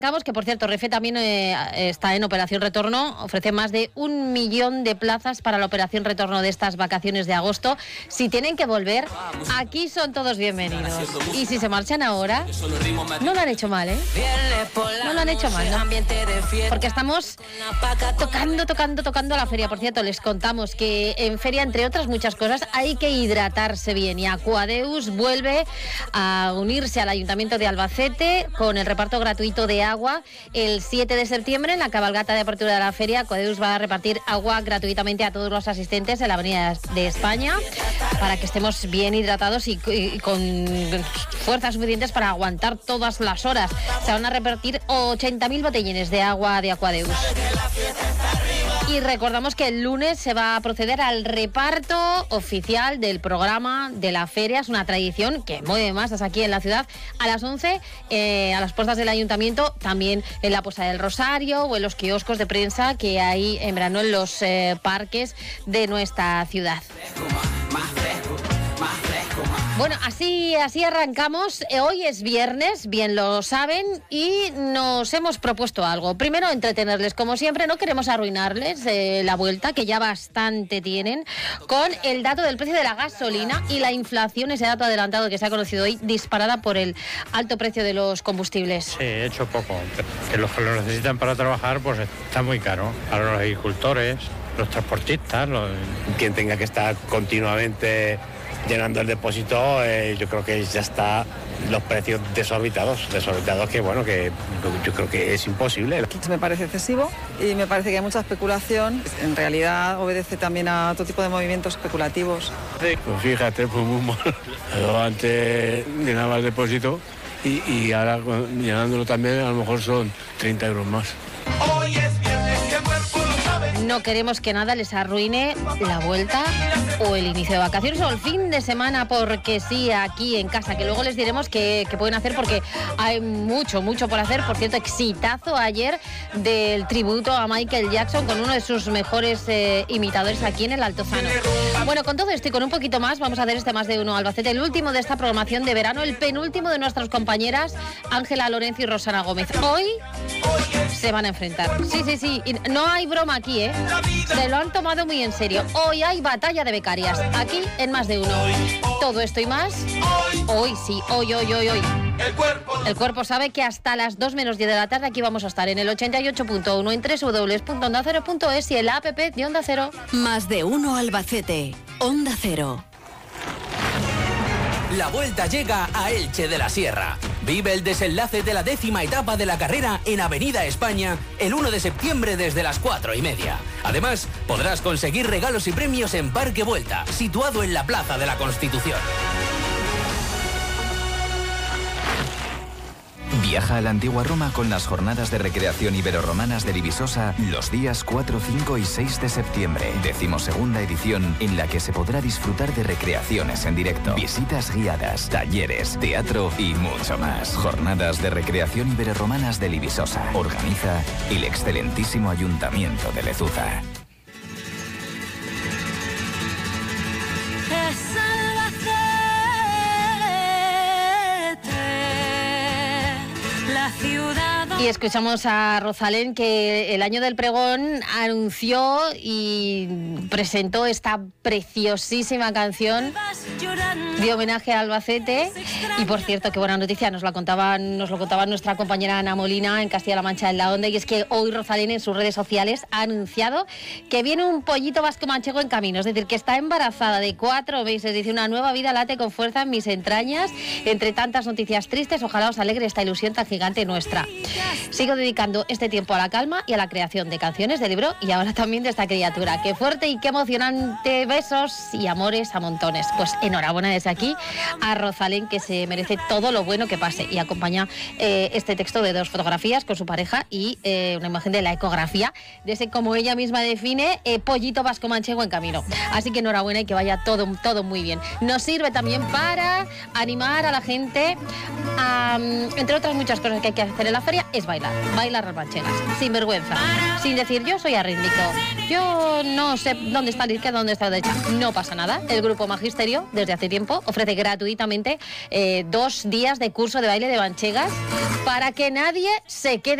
Que por cierto, Renfe también está en Operación Retorno, ofrece más de 1 millón de plazas para la Operación Retorno de estas vacaciones de agosto. Si tienen que volver, aquí son todos bienvenidos. Y si se marchan ahora, no lo han hecho mal, ¿eh? No lo han hecho mal, ¿no? Porque estamos tocando la feria. Por cierto, les contamos que en feria, entre otras muchas cosas, hay que hidratarse bien. Y Aquadeus vuelve a unirse al Ayuntamiento de Albacete con el reparto gratuito de agua. El 7 de septiembre, en la cabalgata de apertura de la feria, Aquadeus va a repartir agua gratuitamente a todos los asistentes en la Avenida de España para que estemos bien hidratados y con fuerzas suficientes para aguantar todas las horas. Se van a repartir 80.000 botellines de agua de Aquadeus. Y recordamos que el lunes se va a proceder al reparto oficial del programa de la feria. Es una tradición que mueve masas aquí en la ciudad. A las 11, a las puertas del ayuntamiento, también en la Posada del Rosario o en los kioscos de prensa que hay en verano en los parques de nuestra ciudad. Bueno, así arrancamos. Hoy es viernes, bien lo saben, y nos hemos propuesto algo. Primero, entretenerles, como siempre. No queremos arruinarles la vuelta, que ya bastante tienen, con el dato del precio de la gasolina y la inflación, ese dato adelantado que se ha conocido hoy, disparada por el alto precio de los combustibles. Sí, he hecho poco. Que los que lo necesitan para trabajar, pues está muy caro. Para los agricultores, los transportistas, quien tenga que estar continuamente llenando el depósito, yo creo que ya está los precios desorbitados que bueno, que yo creo que es imposible. Me parece excesivo y me parece que hay mucha especulación. En realidad obedece también a otro tipo de movimientos especulativos. Pues fíjate, pues muy mal. Antes llenaba el depósito y ahora llenándolo también a lo mejor son 30 euros más. Hoy es viernes, que el cuerpo lo sabe. No queremos que nada les arruine la vuelta o el inicio de vacaciones o el fin de semana, porque sí, aquí en casa, que luego les diremos qué pueden hacer, porque hay mucho por hacer. Por cierto, exitazo ayer del tributo a Michael Jackson con uno de sus mejores imitadores aquí en el Altozano. Bueno, con todo esto y con un poquito más, vamos a hacer este Más de Uno Albacete, el último de esta programación de verano, el penúltimo de nuestras compañeras Ángela Lorenzo y Rosana Gómez. Hoy se van a enfrentar. Sí. Y no hay broma aquí, ¿eh? Se lo han tomado muy en serio. Hoy hay batalla de becarias, aquí en Más de Uno. Todo esto y más, hoy sí, hoy. El cuerpo sabe que hasta las 2 menos 10 de la tarde aquí vamos a estar en el 88.1, en www.ondacero.es y en la app de Onda Cero. Más de Uno Albacete, Onda Cero. La vuelta llega a Elche de la Sierra. Vive el desenlace de la 10ª etapa de la carrera en Avenida España el 1 de septiembre desde las 4:30. Además, podrás conseguir regalos y premios en Parque Vuelta, situado en la Plaza de la Constitución. Viaja a la antigua Roma con las jornadas de recreación ibero-romanas de Divisosa los días 4, 5 y 6 de septiembre. 12ª edición en la que se podrá disfrutar de recreaciones en directo, visitas guiadas, talleres, teatro y mucho más. Jornadas de recreación ibero-romanas de Divisosa. Organiza el excelentísimo Ayuntamiento de Lezuza. Y escuchamos a Rosalén, que el año del pregón anunció y presentó esta preciosísima canción de homenaje a Albacete. Y por cierto, qué buena noticia, nos lo contaba nuestra compañera Ana Molina en Castilla-La Mancha, en La Onda, y es que hoy Rosalén en sus redes sociales ha anunciado que viene un pollito vasco manchego en camino, es decir, que está embarazada de 4 meses. Dice: una nueva vida late con fuerza en mis entrañas, entre tantas noticias tristes, ojalá os alegre esta ilusión tan gigante nuestra. Sigo dedicando este tiempo a la calma y a la creación de canciones, de libro y ahora también de esta criatura. Qué fuerte y qué emocionante. Besos y amores a montones. Pues enhorabuena desde aquí a Rosalén, que se merece todo lo bueno que pase, y acompaña este texto de 2 fotografías con su pareja y una imagen de la ecografía de ese, como ella misma define, pollito vasco manchego en camino. Así que enhorabuena y que vaya todo muy bien. Nos sirve también para animar a la gente a, entre otras muchas cosas que hay que hacer en la feria, es bailar las manchegas, sin vergüenza, sin decir yo soy arrítmico, yo no sé dónde está la izquierda, dónde está la derecha. No pasa nada. El Grupo Magisterio, desde hace tiempo, ofrece gratuitamente 2 días de curso de baile de manchegas para que nadie se quede